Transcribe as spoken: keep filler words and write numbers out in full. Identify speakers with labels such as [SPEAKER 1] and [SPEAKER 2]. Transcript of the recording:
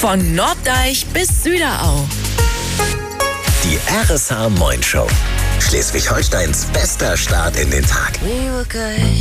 [SPEAKER 1] Von Norddeich bis Süderau.
[SPEAKER 2] Die R S H Moin Show. Schleswig-Holsteins bester Start in den Tag.
[SPEAKER 3] We were good.